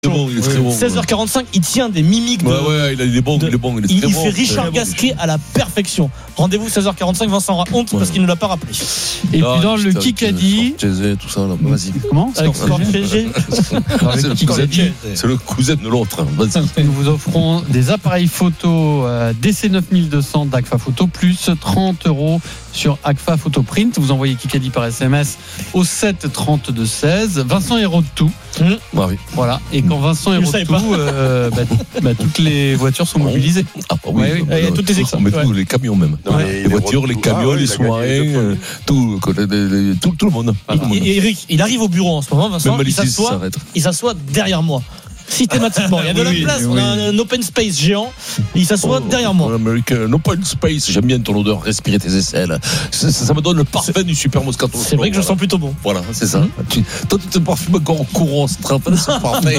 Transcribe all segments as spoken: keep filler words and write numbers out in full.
C'est bon, il est très bon. seize heures quarante-cinq, il tient des mimiques de. Ouais, ouais, il est bon, de, il est bon. Il, est il, très il bon, fait Richard Gasquet à la perfection. Rendez-vous seize heures quarante-cinq, Vincent aura honte ouais. parce qu'il ne l'a pas rappelé. Et ah, puis dans le Kikadi. Tout ça, là. Vas-y. Comment Avec Sport P G. C'est le cousin de l'autre. Vas-y. Nous vous offrons des appareils photo euh, D C neuf mille deux cents d'Agfa Photo plus trente euros sur Agfa Photo Print. Vous envoyez Kikadi par S M S au sept trente-deux seize. Vincent héros de tout. Mmh. Bah oui. Voilà. Et quand Vincent héros de tout, euh, bah, bah, toutes les voitures sont mobilisées. Ah bah oui. Ouais, oui. Il y a toutes les équipes. On met tous les camions même. Non, ouais. les, les, les voitures, les camions, ah, les sous-marins, tout, tout, tout le monde. Et, et Eric, il arrive au bureau en ce moment, Vincent. Il s'assoit, il s'assoit derrière moi. Systématiquement, il y a de la place, on a un open space géant, il s'assoit oh, derrière moi. Un open space, j'aime bien ton odeur, respirer tes aisselles. Ça, ça, ça me donne le parfum c'est, du super Moscato. C'est vrai que voilà. Je sens plutôt bon. Voilà, c'est ça. Mmh. Tu, toi, tu te parfumes encore au courant, c'est parfait.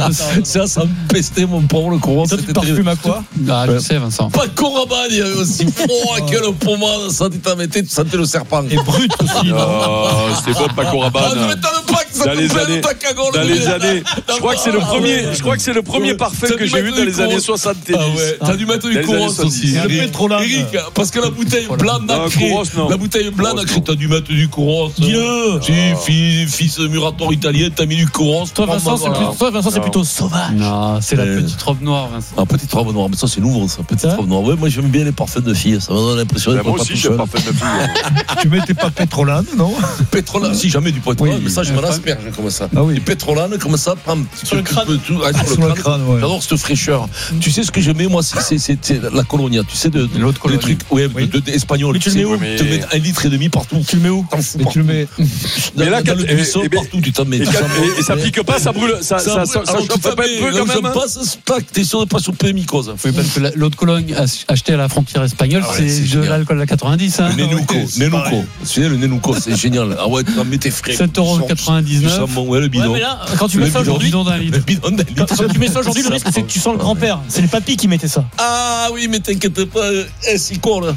Ça, ça me pestait, mon pauvre, le courant. Toi, tu te parfumes à quoi? Ah, je sais, Vincent. Pas de Coraban, il y avait aussi froid que le pommade, ça, tu t'en mettais, tu sentais le serpent. Et brut aussi. C'est bon, pas Coraban. Dans les années, dans les années, je crois que c'est le premier. Je crois que c'est le premier parfum que j'ai vu dans les années soixante-dix. Ah ouais, t'as dû mettre du courant aussi. Eric, parce que la bouteille blanche nacrée, la bouteille blanche nacrée, t'as dû mettre du courant. Dis-le. Si, fils muratoire italien, t'as mis du courant. Toi, Vincent, c'est plutôt, toi, Vincent, c'est plutôt sauvage. Non, c'est la petite robe noire, Vincent. Ah, petite robe noire, mais ça, c'est nouveau, ça. Petite robe noire. Ouais, moi, j'aime bien les parfums de filles. Ça me donne l'impression d'être pas tout seul. Moi aussi, j'aime parfum de filles. Tu mettais pas pétrolane, non? Pétrolane, si jamais du pétrolane, mais ça, je m'en asperge comme ça. Ah oui. Du pétrolane, comme ça, sur le crâne. Sur le crâne, ouais. J'adore cette fraîcheur. Mm. Tu sais ce que j'aimais, moi, c'est, c'est, c'est, c'est la Colonia. Tu sais, de, de l'autre Colonia. Les trucs, ouais, oui. de, de, espagnol. Mais tu le mets où? Tu mets un litre et demi partout. Tu le mets où? Mais tu le mets. Mais là, dans le buisson, partout, tu t'en mets. Et ça pique pas, ça brûle, ça chauffe pas un peu quand même. Pas ce stack, t'es sûr de pas choper mycose. Oui, parce que l'autre Cologne acheté à la frontière espagnole, c'est de l'alcool à quatre-vingt-dix. Le Nenuco, Nenuco. Tu sais, le Nenuco, c'est génial. Ah ouais, tu en mets tes frais. sept euros quatre-vingt-dix-neuf. Ouais, le bidon. Ouais, mais là, quand tu mets ça aujourd'hui, le bidon d'un litre. Quand tu mets ça aujourd'hui, le risque, c'est que tu sens le grand-père. C'est les papis qui mettaient ça. Ah oui, mais t'inquiète pas, elle s'y colle.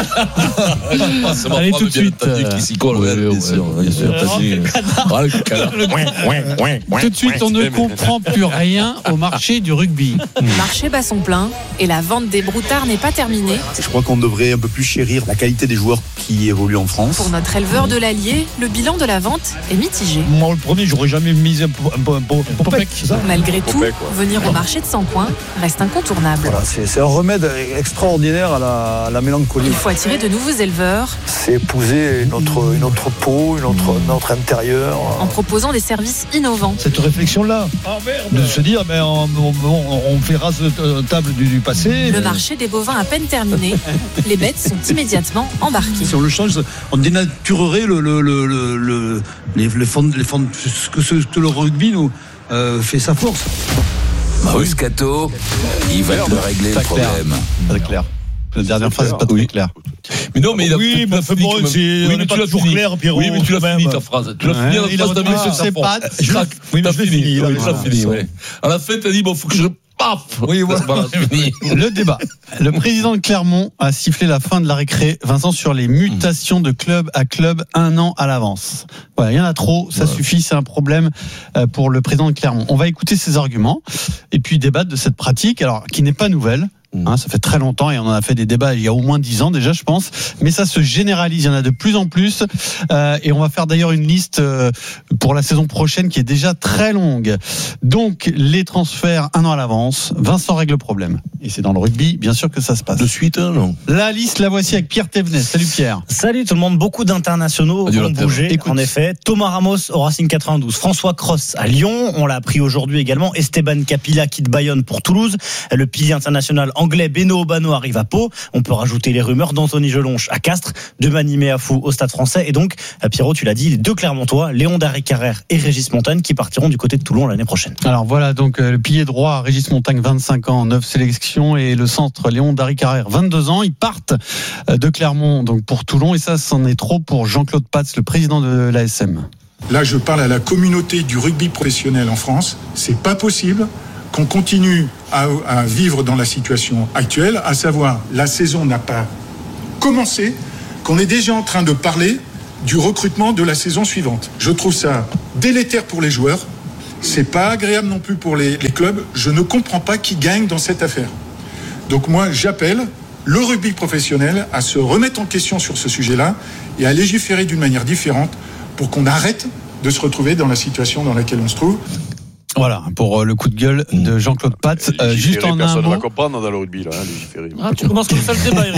Allez, tout de suite. Qui s'y colle, bien sûr. Tout de suite, on ne comprend plus rien au marché du rugby. Le marché bat son plein et la vente des broutards n'est pas terminée. Je crois qu'on devrait un peu plus chérir la qualité des joueurs qui évoluent en France. Pour notre éleveur de l'Allier, le bilan de la vente est mitigé. Moi, le premier, j'aurais jamais misé un Popek. Malgré tout, venir au marché de Sancoins reste incontournable. Voilà, c'est, c'est un remède extraordinaire à la, à la mélancolie. Il faut attirer de nouveaux éleveurs. C'est épouser notre, notre peau, notre, notre intérieur. En proposant des services innovants. Cette réflexion-là, de se dire, ben, on, on, on fait rase de table du, du passé. Le marché des bovins à peine terminé, les bêtes sont immédiatement embarquées. Si on le change, on dénaturerait le, le, le, le, le, les, les fonds, les fonds, ce que, ce que le rugby nous euh, fait sa force. Moscato, il va te régler le problème. Très clair. La dernière phrase, c'est pas très clair. Mais non, mais il a oui, mais fait bon, c'est oui, mais tu l'as fini. Clair, Pierrot, oui, mais tu l'as fini ta phrase. Tu l'as fini la phrase de sur ses pattes. Je craque. Oui, mais je l'ai fini. Tu l'as fini. À la fin, t'as dit bon, faut que je paf. Oui, voilà. Le débat. Le président de Clermont a sifflé la fin de la récré, Vincent, sur les mutations de club à club un an à l'avance. Voilà, il y en a trop, ça ouais. suffit, c'est un problème pour le président de Clermont. On va écouter ses arguments et puis débattre de cette pratique, alors qui n'est pas nouvelle. Hein, ça fait très longtemps et on en a fait des débats il y a au moins dix ans déjà, je pense. Mais ça se généralise, il y en a de plus en plus. Euh, et on va faire d'ailleurs une liste euh, pour la saison prochaine qui est déjà très longue. Donc, les transferts un an à l'avance, Vincent règle le problème. Et c'est dans le rugby, bien sûr que ça se passe. De suite, hein, non. La liste, la voici avec Pierre Thévenet. Salut Pierre. Salut tout le monde. Beaucoup d'internationaux Adieu, vont bouger. Écoute. En effet, Thomas Ramos au Racing quatre-vingt-douze, François Cross à Lyon. On l'a appris aujourd'hui également. Esteban Capilla quitte Bayonne pour Toulouse. Le pilier international anglais Beno Obano arrive à Pau. On peut rajouter les rumeurs d'Anthony Jelonche à Castres, de Mani Meafou au Stade Français. Et donc, Pierrot, tu l'as dit, les deux Clermontois, Léon Darry-Carrère et Régis Montagne, qui partiront du côté de Toulon l'année prochaine. Alors voilà, donc le pilier droit, Régis Montagne, vingt-cinq ans, neuf sélections, et le centre, Léon Darry-Carrère, vingt-deux ans. Ils partent de Clermont donc pour Toulon, et ça, c'en est trop pour Jean-Claude Patz, le président de l'A S M. Là, je parle à la communauté du rugby professionnel en France. C'est pas possible qu'on continue à, à vivre dans la situation actuelle, à savoir la saison n'a pas commencé, qu'on est déjà en train de parler du recrutement de la saison suivante. Je trouve ça délétère pour les joueurs C'est pas agréable non plus pour les, les clubs. Je ne comprends pas qui gagne dans cette affaire. Donc moi, j'appelle le rugby professionnel à se remettre en question sur ce sujet-là et à légiférer d'une manière différente pour qu'on arrête de se retrouver dans la situation dans laquelle on se trouve. Voilà, pour le coup de gueule de Jean-Claude Pat. Euh, juste en un personne mot. ne va comprendre dans le rugby, là, hein, légiférer. Ah, tu commences comme ça le débat,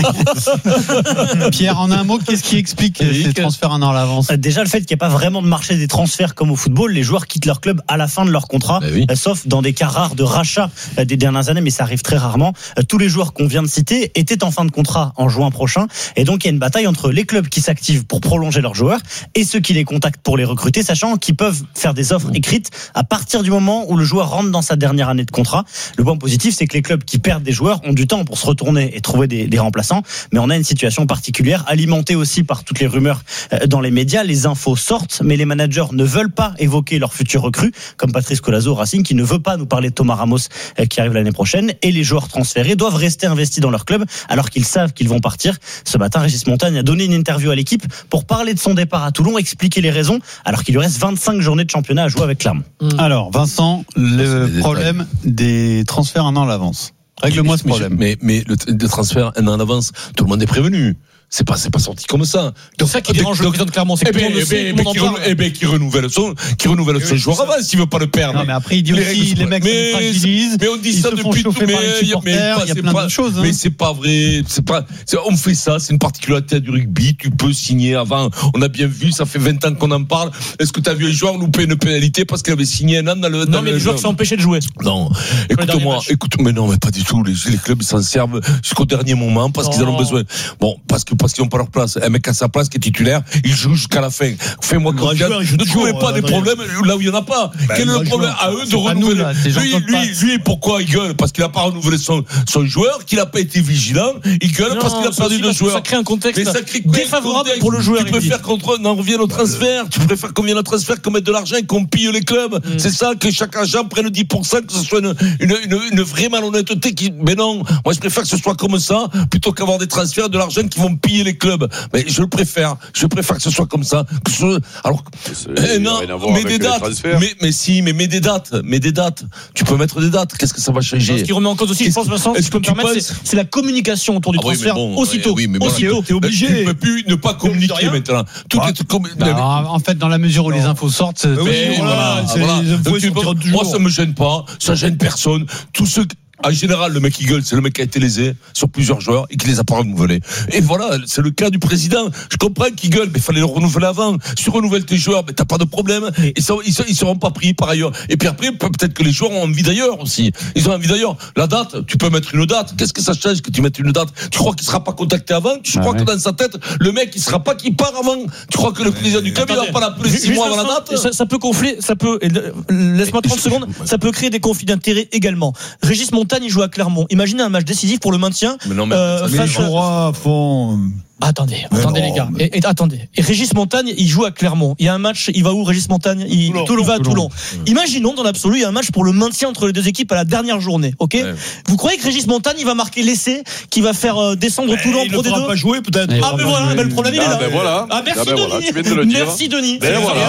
Eric. Pierre, en un mot, qu'est-ce qui explique Eric, ces transferts un an à l'avance? Déjà, le fait qu'il n'y a pas vraiment de marché des transferts comme au football, les joueurs quittent leur club à la fin de leur contrat, bah oui. sauf dans des cas rares de rachat des dernières années, mais ça arrive très rarement. Tous les joueurs qu'on vient de citer étaient en fin de contrat en juin prochain, et donc il y a une bataille entre les clubs qui s'activent pour prolonger leurs joueurs et ceux qui les contactent pour les recruter, sachant qu'ils peuvent faire des offres écrites à partir du moment où le joueur rentre dans sa dernière année de contrat. Le point positif, c'est que les clubs qui perdent des joueurs ont du temps pour se retourner et trouver des, des remplaçants, mais on a une situation particulière, alimentée aussi par toutes les rumeurs dans les médias. Les infos sortent, mais les managers ne veulent pas évoquer leurs futurs recrues, comme Patrice Colazo au Racing, qui ne veut pas nous parler de Thomas Ramos qui arrive l'année prochaine, et les joueurs transférés doivent rester investis dans leur club alors qu'ils savent qu'ils vont partir. Ce matin, Régis Montagne a donné une interview à l'équipe pour parler de son départ à Toulon, expliquer les raisons, alors qu'il lui reste vingt-cinq journées de championnat à jouer avec Clermont. Alors, Vincent, le Le problème des transferts un an à l'avance. Règle-moi ce problème. Mais, mais le, le transfert un an à l'avance, tout le monde est prévenu. C'est pas, c'est pas sorti comme ça. Donc ça qui dérange le président de Clermont, c'est que tout le monde le sait, tout le monde en parle. Eh ben, qui renouvelle son, qui renouvelle son joueur avant, s'il veut pas le perdre. Non, mais après, il dit aussi, les mecs se fragilisent. Mais on dit ça depuis tout, mais il y a plein de choses. Mais c'est pas vrai. C'est pas, on fait ça, c'est une particularité du rugby. Tu peux signer avant. On a bien vu, ça fait vingt ans qu'on en parle. Est-ce que tu as vu un joueur louper une pénalité parce qu'il avait signé un an dans le, non, mais les joueurs sont empêchés de jouer. Non. Écoute-moi, écoute, mais non, mais pas du tout. Les, les clubs s'en servent jusqu'au dernier moment parce qu'ils en ont besoin. Bon, parce que, parce qu'ils n'ont pas leur place. Un mec à sa place qui est titulaire, il joue jusqu'à la fin. Fais-moi confiance. Ne trouvez pas des problèmes là où il n'y en a pas. Ben, Quel est le problème à eux de renouveler? Lui, lui, lui, pourquoi il gueule? Parce qu'il n'a pas renouvelé son, son joueur, qu'il n'a pas été vigilant. Il gueule non, parce qu'il a perdu deux joueurs. Ça crée un contexte mais ça crée défavorable contexte. Pour le joueur. Tu préfères qu'on en revienne au transfert. Tu préfères qu'on vienne au transfert, qu'on mette de l'argent et qu'on pille les clubs. Mm. C'est ça, que chaque agent prenne dix pour cent, que ce soit une, une, une, une vraie malhonnêteté qui, mais non. Moi, je préfère que ce soit comme ça, plutôt qu'avoir des transferts de l'argent qui vont piller les clubs. Mais je le préfère. Je préfère que ce soit comme ça. Que ce... Alors, eh non, mais des dates. Mais, mais si, mais mets des dates. Mais des dates. Tu peux mettre des dates. Qu'est-ce que ça va changer? Ce qui remet en cause aussi, je pense, Vincent, si je peux me permettre, c'est, c'est la communication autour du ah transfert. Oui, bon, aussitôt. Oui, mais bon, aussitôt. T'es obligé. Tu ne peux plus ne pas communiquer maintenant. Tout ah, est comme... bah, en fait, dans la mesure où non. les infos sortent, mais oui, voilà, voilà. Les infos tu, moi, ça me gêne pas. Ça gêne personne. Tous ceux en général, le mec qui gueule, c'est le mec qui a été lésé sur plusieurs joueurs et qui les a pas renouvelés. Et voilà, c'est le cas du président. Je comprends qu'il gueule, mais il fallait le renouveler avant. Si tu renouvelles tes joueurs, mais t'as pas de problème. Et ça, ils, ils seront pas pris par ailleurs. Et puis après, peut-être que les joueurs ont envie d'ailleurs aussi. Ils ont envie d'ailleurs. La date, tu peux mettre une date. Qu'est-ce que ça change que tu mettes une date? Tu crois qu'il sera pas contacté avant? Tu ah crois ouais. que dans sa tête, le mec, il sera pas qui part avant? Tu crois que le président du club, il va pas l'appeler six mois avant la date? Ça, ça peut gonfler, ça peut, laisse-moi trente secondes, ça peut créer des conflits d'intérêts également. Régis Montagne, il joue à Clermont. Imaginez un match décisif pour le maintien. Mais non, mais euh, ça, face à... font... Attendez, mais attendez non, les gars. Mais... Et, et, attendez. Et Régis Montagne, il joue à Clermont. Il y a un match, il va où Régis Montagne? Il, Toulon, Toulon, il va à Toulon. Toulon. Imaginons dans l'absolu, il y a un match pour le maintien entre les deux équipes à la dernière journée. Ok ouais. Vous croyez que Régis Montagne, il va marquer l'essai, qui va faire euh, descendre mais Toulon Pro D deux? Il ne pas jouer peut-être. Ah ben voilà, ben le problème il est là. Ben voilà. Ah merci ah ben Denis. Voilà, tu viens de le dire. Merci Denis. Ben voilà.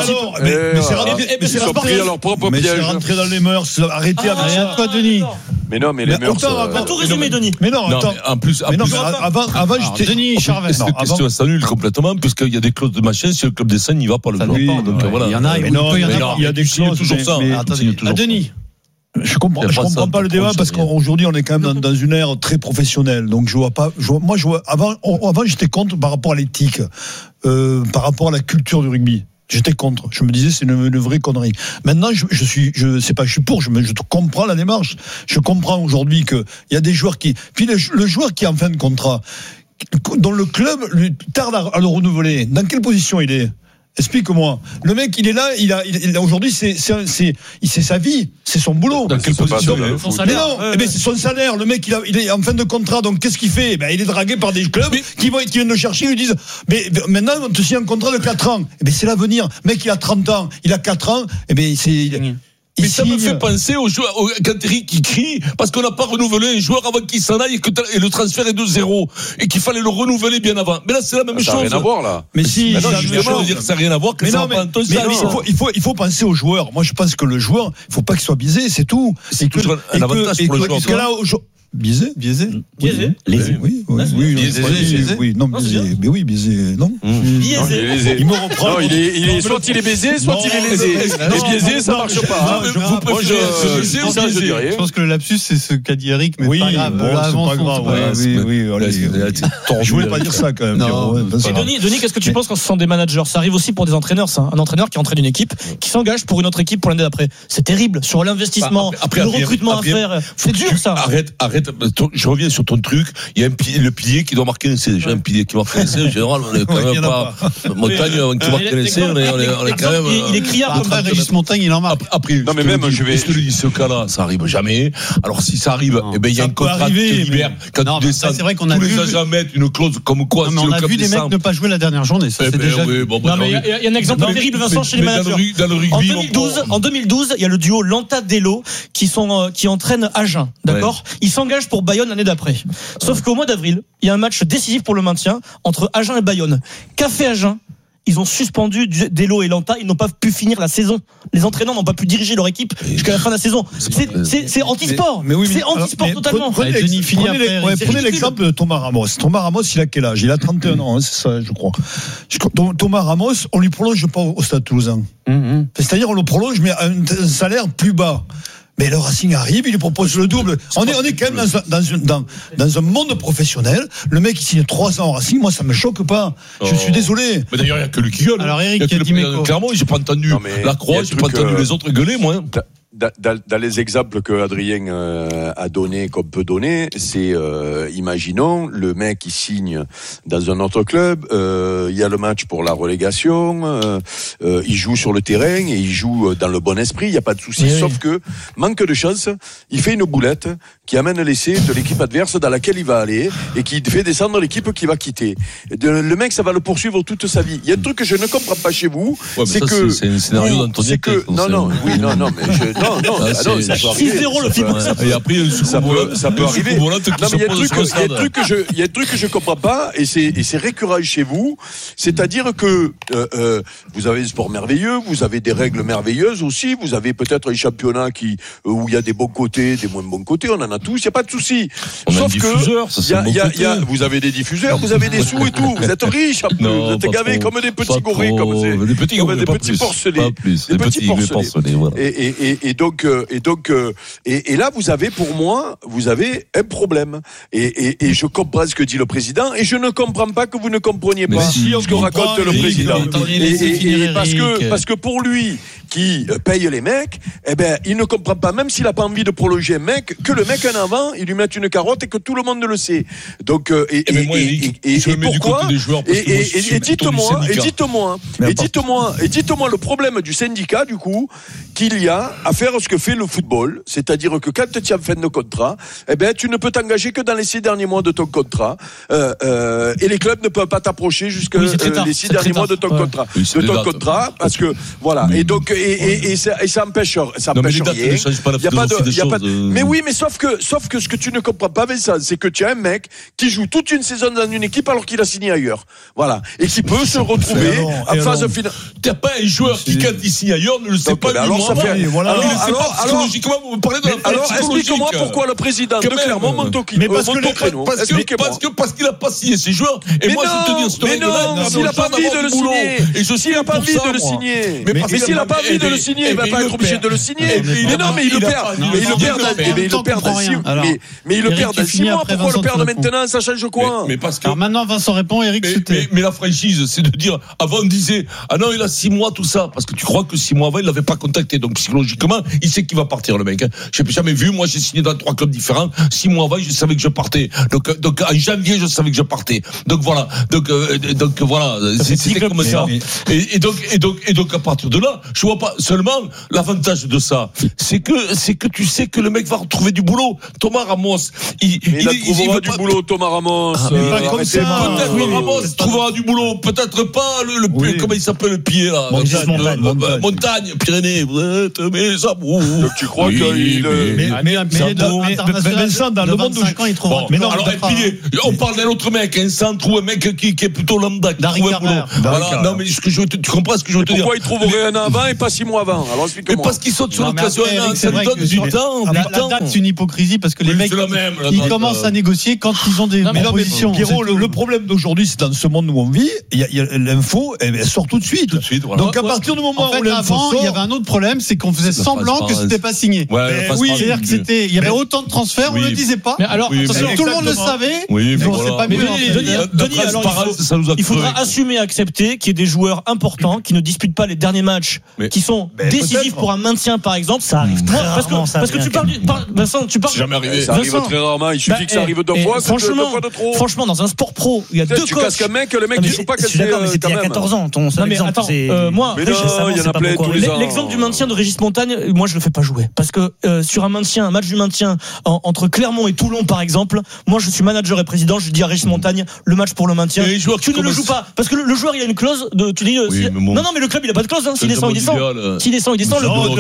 Mais c'est rentré à leur propre piège. C'est rentré dans les mœurs. Arrêtez avec ça. Toi Denis. Mais non, mais les mœurs. On tout résumé Denis. Mais non, attends. En plus, avant, avant, j'étais. Denis Charvet. Cette question s'annule complètement puisqu'il y a des clauses de machin. Si le club des Seine n'y va pas, le club pas. Donc voilà. Il y en a. Il y a des clauses. Toujours ça. À Denis. Je comprends, je comprends pas le débat parce qu'aujourd'hui on est quand même dans, dans une ère très professionnelle. Donc je vois pas. Je vois, moi, je vois. Avant, avant, j'étais contre par rapport à l'éthique, euh, par rapport à la culture du rugby. J'étais contre. Je me disais c'est une, une vraie connerie. Maintenant, je, je suis, je sais pas, je suis pour. Je, je comprends la démarche. Je comprends aujourd'hui que il y a des joueurs qui. Puis le, le joueur qui est en fin de contrat, dont le club lui tarde à, à le renouveler. Dans quelle position il est? Explique-moi. Le mec, il est là, il a, il a aujourd'hui, c'est, c'est, c'est, c'est sa vie, c'est son boulot. Dans quelle position? Son salaire. Mais non, euh, eh ben, c'est son salaire. Le mec, il, a, il est en fin de contrat, donc qu'est-ce qu'il fait? Eh ben, il est dragué par des clubs mais, qui vont, qui viennent le chercher, ils lui disent, mais maintenant, on te signe un contrat de quatre ans. Eh ben, c'est l'avenir. Le mec, il a trente ans, il a quatre ans, eh ben, c'est, il, Mais ça me fait penser aux joueurs, au Cantéry qui crie parce qu'on n'a pas renouvelé un joueur avant qu'il s'en aille et que et le transfert est de zéro et qu'il fallait le renouveler bien avant. Mais là, c'est la même ça chose. Ça n'a rien à voir là. Mais si, mais non, justement, dire que ça n'a rien à voir. Que mais ça non, mais, pas mais non, il faut, il faut, il faut penser aux joueurs. Moi, je pense que le joueur, il faut pas qu'il soit biaisé, c'est tout. C'est toujours un avantage pour le joueur. Biaisé, biaisé, biaisé, lésé, oui, oui, oui, biaisé, oui, non, biaisé, mais oui, biaisé, non. Biaisé. Il me reprend. Il est, il est, soit il est baisé, soit il est lésé. Et biaisé, ça marche pas. Vous préférez biaisé ou biaisé? Je pense que le lapsus, c'est ce qu'a dit Eric, mais oui, pas grave. Bon, c'est pas grave. Oui, oui, oui. Je voulais pas dire ça quand même. Et Denis, Denis, qu'est-ce que tu penses quand ce sont des managers? Ça arrive aussi pour des entraîneurs, ça. Un entraîneur qui entraîne une équipe, qui s'engage pour une autre équipe pour l'année d'après. C'est terrible sur l'investissement, le recrutement à faire. C'est dur, ça. Arrête, arrête. Je reviens sur ton truc, il y a un pilier, le pilier qui doit marquer un essai. Déjà, un pilier qui marque un essai, en général, on est quand même pas. Montagne, qui marque un essai, on est, on est, on est quand même. Il est criard comme ça. Régis Montagne, il en marque. Après, non, mais même, je vais. Je te dis, ce cas-là, ça arrive jamais. Alors, si ça arrive, eh ben, il y a un contrat qui te libère. Quand tu descends, c'est vrai qu'on a tous vu. les agents mettent une clause comme quoi. Non, mais on a vu des mecs ne pas jouer la dernière journée. Ça, c'est déjà. Non, mais il y a un exemple terrible, Vincent, chez les managers. En deux mille douze, il y a le duo Lanta-Delo qui sont, qui entraînent Agen. D'accord? Ils s'engagent pour Bayonne l'année d'après. Sauf qu'au mois d'avril, il y a un match décisif pour le maintien entre Agen et Bayonne. Qu'a fait Agen? Ils ont suspendu Delo et Lanta, ils n'ont pas pu finir la saison. Les entraîneurs n'ont pas pu diriger leur équipe jusqu'à la fin de la saison. C'est, c'est, c'est anti-sport. Mais, mais oui, mais, c'est anti-sport alors, totalement. Prenez, prenez, prenez, les, ouais, prenez l'exemple de Thomas Ramos. Thomas Ramos, il a quel âge? Il a trente et un ans, hein, c'est ça, je crois. Thomas Ramos, on lui prolonge pas au Stade Toulousain. Mm-hmm. C'est-à-dire, on le prolonge, mais à un salaire plus bas. Mais le Racing arrive, il lui propose le double. On est, on est quand même dans un, dans, une, dans, dans un monde professionnel. Le mec, il signe trois ans au Racing. Moi, ça me choque pas. Je oh. suis désolé. Mais d'ailleurs, il n'y a que lui qui gueule. Alors, Eric, qui a dit clairement, j'ai pas entendu non, la Croix, j'ai pas entendu euh, les autres gueuler, moi. Dans, dans, dans les exemples que Adrien euh, a donné, qu'on peut donner, c'est, euh, imaginons, le mec qui signe dans un autre club, euh, il y a le match pour la relégation, euh, euh, il joue sur le terrain et il joue dans le bon esprit, il n'y a pas de souci, oui, sauf oui. que, manque de chance, il fait une boulette qui amène l'essai de l'équipe adverse dans laquelle il va aller et qui fait descendre l'équipe qu'il va quitter. De, le mec, ça va le poursuivre toute sa vie. Il y a un truc que je ne comprends pas chez vous, ouais, c'est ça, que... C'est, c'est un scénario d'Anthony. C'est que, non, non, oui, non, non, mais je... Non, non, ah, ah non, ça peut arriver. six zéro le film. Et après, ça peut, ça peut arriver. Non, mais il y a des trucs, il y a des trucs que je, il y a des trucs que je comprends pas, et c'est, et c'est récurrent chez vous. C'est-à-dire que, euh, euh, vous avez des sports merveilleux, vous avez des règles merveilleuses aussi, vous avez peut-être un championnat qui, où il y a des bons côtés, des moins bons côtés, on en a tous, il n'y a pas de souci. Sauf que, il y a, il y a, il y a, vous avez des diffuseurs, vous avez des sous et tout, vous êtes riches, vous êtes gavés comme des petits gourets, comme des petits, comme des petits porcelets. Des petits porcelets. Et, et, et, et donc, et donc, et, et là, vous avez, pour moi, vous avez un problème. Et, et, et je comprends ce que dit le président, et je ne comprends pas que vous ne compreniez pas si ce que raconte le président. Et, et, et parce que, parce que pour lui, qui paye les mecs, eh ben, il ne comprend pas, même s'il a pas envie de prolonger un mec, que le mec en avant, il lui met une carotte et que tout le monde le sait. Donc, et, et, et, moi, Eric, et, et, et pourquoi, et, et, et dites-moi, et dites-moi, et dites-moi, et dites-moi le problème du syndicat, du coup, qu'il y a à faire ce que fait le football, c'est-à-dire que quand tu es en fin de contrat, eh ben, tu ne peux t'engager que dans les six derniers mois de ton contrat, euh, euh, et les clubs ne peuvent pas t'approcher jusqu'à oui, euh, les six derniers mois de ton ouais. contrat, oui, de ton contrat, parce que, voilà. Mais, et donc, et, et, et, ça, et ça empêche, ça non, empêche mais rien. Il y a pas de, il y a pas de, mais oui, mais sauf que, sauf que ce que tu ne comprends pas, Vincent, c'est que tu as un mec qui joue toute une saison dans une équipe alors qu'il a signé ailleurs. Voilà. Et qui peut se retrouver en phase finale. T'as pas un joueur qui, quand il signe ailleurs, ne le sait pas, alors ça fait, voilà. Alors, alors, alors, psychologiquement, vous me parlez de la alors, explique-moi pourquoi le président de Clermont monte au créneau. Parce que, parce que, parce qu'il a pas signé ses joueurs. Et moi, je te dis, mais non, s'il a pas envie de le signer. Et je s'il a pas envie de le signer. Mais s'il a pas envie de le signer, il va pas être obligé de le signer. Mais non, mais il le perd. Mais il le perd, mais il le perd dans six mois. Mais il le perd dans six mois. Pourquoi le perdre maintenant? Ça change quoi? Mais parce que. Alors maintenant, Vincent répond, Eric, mais, mais la franchise, c'est de dire, avant on disait, ah non, il a six mois, tout ça, parce que tu crois que six mois avant, il l'avait pas contacté. Donc, psychologiquement, il sait qu'il va partir, le mec. Hein. J'ai jamais vu, moi, j'ai signé dans trois clubs différents. Six mois avant, je savais que je partais. Donc, donc, en janvier, je savais que je partais. Donc, voilà. Donc, euh, donc, voilà. C'était comme ça. Et, et donc, et donc, et donc, à partir de là, je vois vois pas. Seulement, l'avantage de ça, c'est que, c'est que tu sais que le mec va retrouver du boulot. Thomas Ramos, il, mais il, il, trouvera il du pas... boulot, Thomas Ramos. Ah, euh, pas comme ça. Peut-être oui, Ramos oui. trouvera du boulot, peut-être pas le, le oui. comment il s'appelle le pied là. Montagne, montagne, le, montagne, montagne Pyrénées. Mais ça, donc tu crois oui, qu'il mais, mais, mais, mais, mais Vincent, dans le monde quand il trouvera. Bon, mais non, alors, et puis, on parle d'un autre mec, un centre ou un mec qui, qui est plutôt lambda, qui trouve un boulot. Voilà, non, mais ce que je veux te, tu comprends ce que je veux te dire. Pourquoi il trouverait un an avant et pas six mois avant? Alors explique-moi. Mais parce qu'il saute sur l'occasion, ça lui donne du temps. La date, c'est une hypocrisie parce que les mecs, ils commencent à négocier quand ils ont des propositions. Pierrot, le problème d'aujourd'hui, c'est dans ce monde où on vit, l'info, elle sort tout de suite. Donc à partir du moment où l'info sort, il y avait un autre problème, c'est qu'on faisait semblant que c'était pas signé. Oui, c'est-à-dire que c'était, il y avait autant de transferts, on le disait pas. Mais alors, tout le monde le savait. Oui, mais c'est pas mieux. Denis, alors il faudra assumer, accepter qu'il y ait des joueurs importants qui ne disputent pas les derniers matchs, qui sont décisifs pour un maintien, par exemple. Ça arrive très parce que, ça parce que tu parles, du, par, Vincent, tu parles. C'est jamais arrivé. Ça arrive très rarement. Il suffit bah, que ça arrive deux fois. Franchement, deux fois de trop. franchement, dans un sport pro, il y a deux coachs. Tu casques un mec, le mec il joue pas. Je suis d'accord, mais c'était il y a quatorze ans. Ton seul exemple, c'est. Moi, il y en a plein tous les ans. L'exemple du maintien de Régis Montagne, moi, je le fais pas jouer parce que sur un maintien, un match du maintien entre Clermont et Toulon, par exemple, moi, je suis manager et président, je dis à Régis Montagne, le match pour le maintien. Tu ne le joues pas parce que le joueur, il a une clause de. Tu dis. Non, non, mais le club, il a pas de clause. S'il descend, il descend. S'il descend, il descend.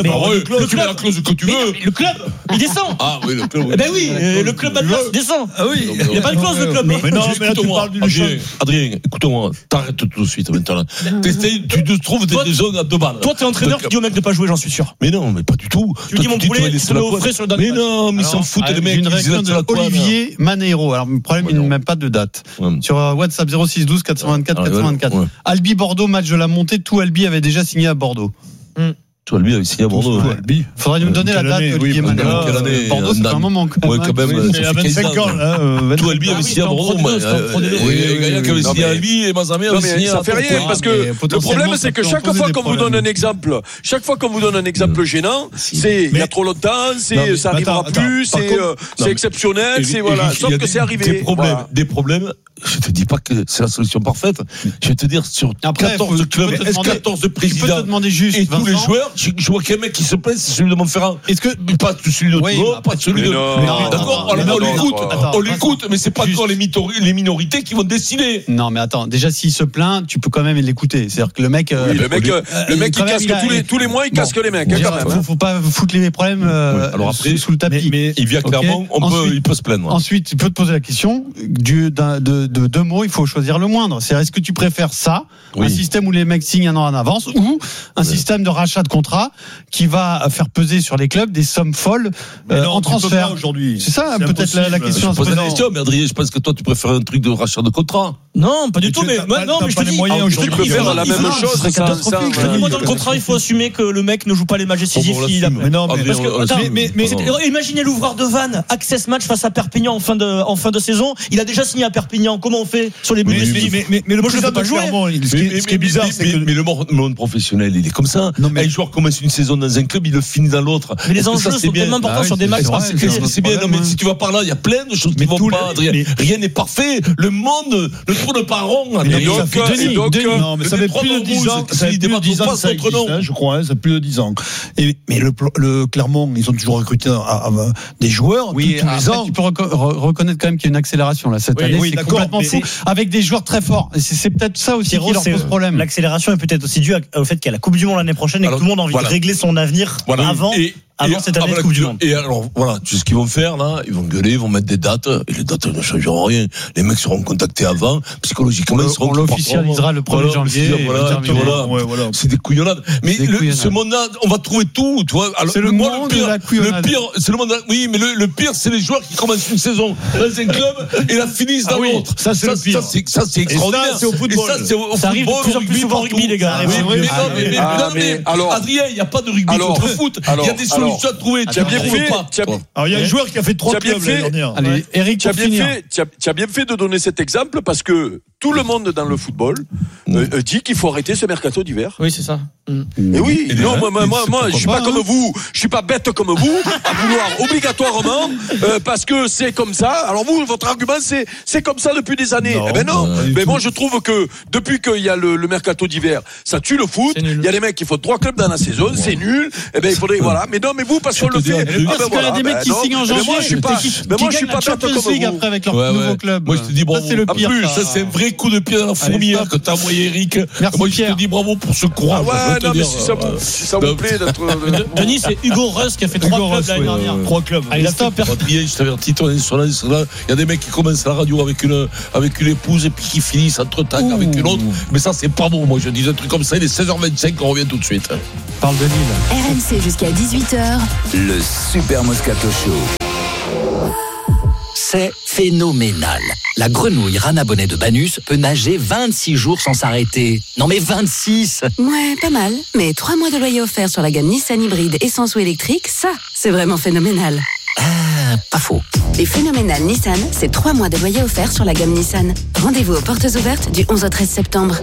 Le club, la clause que tu veux. Le club, il descend. Ah oui, le club. Eh ben oui, le club Alsace descend. Ah oui, il n'y a pas de clause, le club. Mais non, mais là, tu parles d'une chose. Adrien, écoute-moi, t'arrêtes tout de suite maintenant. Tu te trouves des zones à deux balles. Toi, t'es entraîneur, tu dis au mec de pas jouer, j'en suis sûr. Mais non, mais pas du tout. Tu dis mon poulet, tu te le offrais sur le dernier. Mais non, mais ils s'en foutent les mecs. Une réaction de Olivier Maneiro. Alors, le problème, il n'a même pas de date. Sur WhatsApp zéro six douze quatre cent vingt-quatre quatre cent vingt-quatre. Albi Bordeaux, match de la montée, tout Albi avait déjà signé à Bordeaux. Tout Albi avait signé à Bordeaux. Il faudrait nous donner la date, Olivier Maneiro. Bordeaux, c'est un moment quand même. Ouais, quand même. C'est à vingt-cinq ans, là. Tout Albi avait signé à Bordeaux. Oui, Gaillac avait signé à Albi et Mazamé avait signé à ça fait rien parce que le problème, c'est que chaque fois qu'on vous donne un exemple, chaque fois qu'on vous donne un exemple gênant, c'est il y a trop longtemps, c'est ça arrivera plus, c'est exceptionnel, c'est voilà. Sauf que c'est arrivé. Des problèmes, des problèmes. Je te dis pas que c'est la solution parfaite. Je vais te dire sur quatorze clubs, quatorze présidents. Tu peux te demander juste et tous les joueurs. Je vois qu'un mec qui se plaît, c'est celui de Montferrand. Est-ce que pas celui de Toulon, pas celui de. D'accord, on l'écoute, on l'écoute, mais c'est pas encore les minorités qui vont décider. Non, mais attends, déjà s'il se plaint, tu peux quand même l'écouter. C'est-à-dire que le mec, le mec, le mec, il casque tous les tous les mois, il casque les mecs. Faut pas foutre les problèmes sous le tapis. Mais il vient clairement, on peut, il peut se plaindre. Ensuite, tu peux te poser la question du de de deux mots, il faut choisir le moindre. C'est est-ce que tu préfères ça, oui. un système où les mecs signent un an en avance, ou un oui. système de rachat de contrat qui va faire peser sur les clubs des sommes folles euh, non, en transfert aujourd'hui. C'est ça c'est peut-être la, la question. Je pose la question, mais Adrien, je pense que toi tu préfères un truc de rachat de contrat. Non, pas du tout. Mais moi, non, mais je te dis, tu peux faire la même chose. C'est catastrophique. Moi, dans le contrat, il faut assumer que le mec ne joue pas les matchs décisifs. Mais non, mais mais imaginez l'ouvreur de Vannes, Access match face à Perpignan en fin de en fin de saison. Il a déjà signé à Perpignan. Comment on fait sur les buts décisifs? Mais le moi je ne peux pas jouer. Ce qui est bizarre, c'est que mais le monde professionnel, il est comme ça. Un joueur commence une saison dans un club, il le finit dans l'autre. Mais les enjeux sont tellement importants sur des matchs. C'est bien. Non, mais si tu vas par là, il y a plein de choses qui vont pas. Rien n'est parfait. Le monde ne tourne pas rond. Non, mais ça fait plus de dix ans. Ça fait plus de dix ans, ça existe, je crois. Ça fait plus de dix ans. Mais le Clermont, ils ont toujours recruté des joueurs. Oui, tous les ans. Tu peux reconnaître quand même qu'il y a une accélération là cette année. C'est complètement fou. Avec des joueurs très forts. C'est peut-être ça aussi qui leur pose problème. L'accélération est peut-être aussi due au fait qu'il y a la Coupe du Monde l'année prochaine et que tout le monde a envie de régler son avenir avant. Avant cette année de Coupe du Monde. Et alors, voilà, tu sais ce qu'ils vont faire, là? Ils vont gueuler, ils vont mettre des dates, et les dates ne changeront rien. Les mecs seront contactés avant, psychologiquement, ils seront. On l'officialisera le premier janvier. Voilà, voilà. C'est des couillonnades. Mais le, ce monde-là, on va trouver tout, tu vois. Alors, c'est le moi, monde le pire, de la couillonnade. Le pire, c'est le monde de la, oui, mais le, le pire, c'est les joueurs qui commencent une saison dans un club et la finissent dans ah oui, l'autre. Ça, c'est ça, le pire. Ça, c'est, ça, c'est extraordinaire. Et ça, c'est au football. Et ça, c'est au ça arrive football, de plus en plus souvent au rugby, les gars. Mais non, mais, Adrien, il n'y a pas de rugby contre foot. Il y a des Alors, tu as trouvé, tu as bien fait. Alors, il y a un joueur qui a fait trois clubs l'année dernière. Allez, Eric, tu as bien fait, tu as, tu as bien fait de donner cet exemple parce que tout le monde dans le football euh, euh, dit qu'il faut arrêter ce mercato d'hiver. Oui, c'est ça. Mm. Et oui, et non, moi, moi, moi, moi je suis pas, pas comme vous, je suis pas bête comme vous, à vouloir obligatoirement euh, parce que c'est comme ça. Alors vous, votre argument, c'est c'est comme ça depuis des années. Non, eh ben non. non mais moi, je trouve que depuis qu'il y a le, le mercato d'hiver, ça tue le foot. Il y a des mecs qui font trois clubs dans la saison, ouais. C'est nul. Eh ben il faudrait voilà. Mais non, mais vous parce qu'on le fait. Parce qu'il y a des mecs qui signent en janvier. Moi, je suis pas. Mais moi, je suis pas bête comme vous. Après avec leur nouveau club. Moi, je te dis bravo. C'est le pire. Ça, c'est un vrai coup de pied dans la fourmilière que t'as envoyé, Eric. Moi, je te dis bravo pour ce courage. Ouais, non, mais si ça vous si ça vous plaît d'être. Denis, c'est Hugo Russ qui a fait trois clubs l'année dernière. Trois clubs. Il a fait je t'avertis, il y a des mecs qui commencent la radio avec une, avec une épouse et puis qui finissent entre-temps avec une autre. Mais ça, c'est pas bon. Moi, je dis un truc comme ça. Il est seize heures vingt-cinq, on revient tout de suite. Parle de Lille. R M C jusqu'à dix-huit heures. Le Super Moscato Show. C'est phénoménal. La grenouille Rana Bonnet de Banus peut nager vingt-six jours sans s'arrêter. Non mais vingt-six! Ouais, pas mal. Mais trois mois de loyer offert sur la gamme Nissan hybride essence ou électrique, ça, c'est vraiment phénoménal. Ah, pas faux. Les phénoménales Nissan, c'est trois mois de loyer offert sur la gamme Nissan. Rendez-vous aux portes ouvertes du onze au treize septembre.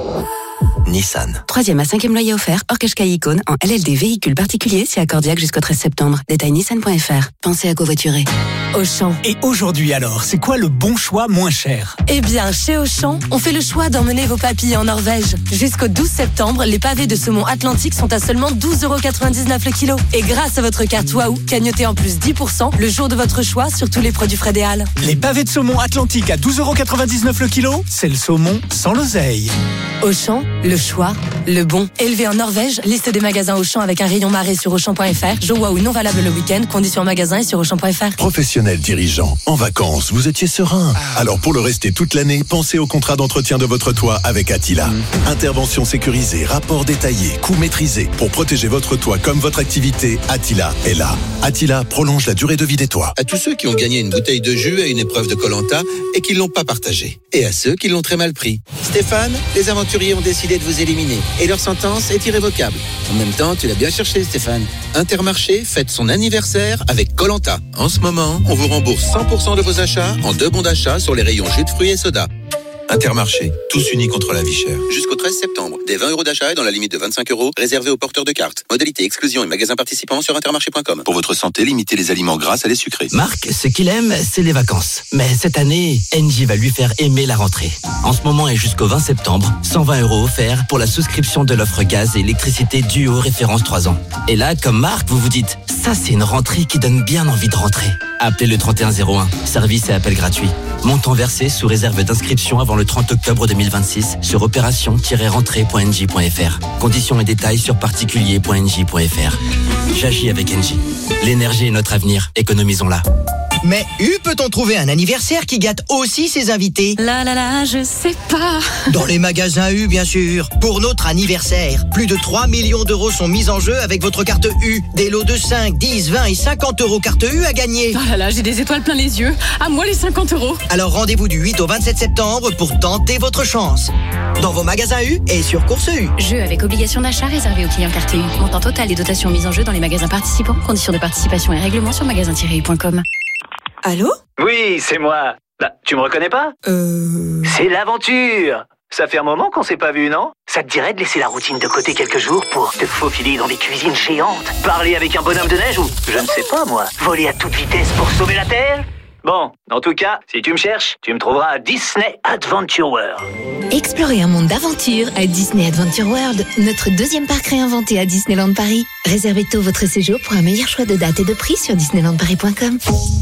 Nissan. Troisième à cinquième loyer offert, hors Qashqai Icône, en L L D véhicule particulier, c'est accordiaque jusqu'au treize septembre. Détail nissan point f r. Pensez à covoiturer. Auchan. Et aujourd'hui alors, c'est quoi le bon choix moins cher? Eh bien, chez Auchan, on fait le choix d'emmener vos papilles en Norvège. Jusqu'au douze septembre, les pavés de saumon Atlantique sont à seulement douze euros quatre-vingt-dix-neuf le kilo. Et grâce à votre carte Waouh, cagnotez en plus dix pour cent le jour de votre choix sur tous les produits frais des Halles. Les pavés de saumon Atlantique à douze euros quatre-vingt-dix-neuf le kilo, c'est le saumon sans l'oseille. Auchan, le choix, le bon. Élevé en Norvège, liste des magasins Auchan avec un rayon marée sur Auchan point f r. Jour Waouh non valable le week-end, conditions en magasin et sur Auchan point f r. Professionnel dirigeant, en vacances, vous étiez serein. Alors pour le rester toute l'année, pensez au contrat d'entretien de votre toit avec Attila. Mmh. Intervention sécurisée, rapport détaillé, coût maîtrisé. Pour protéger votre toit comme votre activité, Attila est là. Attila prolonge la durée de vie des toits. À tous ceux qui ont gagné une bouteille de jus à une épreuve de Koh-Lanta et qui ne l'ont pas partagé. Et à ceux qui l'ont très mal pris. Stéphane, les aventuriers ont décidé de vous éliminer et leur sentence est irrévocable. En même temps, tu l'as bien cherché, Stéphane. Intermarché fête son anniversaire avec Koh-Lanta. En ce moment, on vous rembourse cent pour cent de vos achats en deux bons d'achat sur les rayons jus de fruits et soda. Intermarché, tous unis contre la vie chère. Jusqu'au treize septembre, des vingt euros d'achat et dans la limite de vingt-cinq euros, réservés aux porteurs de cartes. Modalité exclusion et magasins participants sur intermarché point com. Pour votre santé, limitez les aliments gras à les sucrés. Marc, ce qu'il aime, c'est les vacances. Mais cette année, Engie va lui faire aimer la rentrée. En ce moment et jusqu'au vingt septembre, cent vingt euros offerts pour la souscription de l'offre gaz et électricité Duo référence trois ans. Et là, comme Marc, vous vous dites, ça c'est une rentrée qui donne bien envie de rentrer. Appelez le trente et un zéro un, service et appel gratuit. Montant versé sous réserve d'inscription avant le trente octobre deux mille vingt-six sur opération tiret rentrée point engie point f r. Conditions et détails sur particulier point engie point f r. J'agis avec Engie. L'énergie est notre avenir, économisons-la. Mais U peut-on trouver un anniversaire qui gâte aussi ses invités? Là là là, je sais pas. Dans les magasins U, bien sûr. Pour notre anniversaire, plus de trois millions d'euros sont mis en jeu avec votre carte U. Des lots de cinq, dix, vingt et cinquante euros carte U à gagner. Oh là là, j'ai des étoiles plein les yeux. À moi les cinquante euros. Alors rendez-vous du huit au vingt-sept septembre pour tenter votre chance. Dans vos magasins U et sur Course U. Jeu avec obligation d'achat réservé aux clients carte U. Montant total des dotations mises en jeu dans les magasins participants. Conditions de participation et règlements sur magasin tiret u point com. Allô? Oui, c'est moi. Là, tu me reconnais pas? Euh... C'est l'aventure. Ça fait un moment qu'on s'est pas vu, non? Ça te dirait de laisser la routine de côté quelques jours pour te faufiler dans des cuisines géantes? Parler avec un bonhomme de neige ou, je ne sais pas moi, voler à toute vitesse pour sauver la Terre? Bon, en tout cas, si tu me cherches, tu me trouveras à Disney Adventure World. Explorez un monde d'aventure à Disney Adventure World, notre deuxième parc réinventé à Disneyland Paris. Réservez tôt votre séjour pour un meilleur choix de date et de prix sur disneyland paris point com.